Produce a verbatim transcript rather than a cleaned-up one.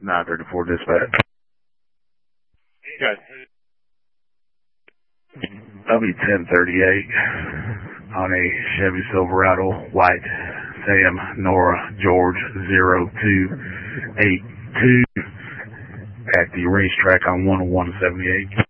nine thirty-four dispatch. Good. W ten thirty-eight on a Chevy Silverado, white, Sam, Nora, George, zero two eight two at the racetrack on one oh one seventy-eight.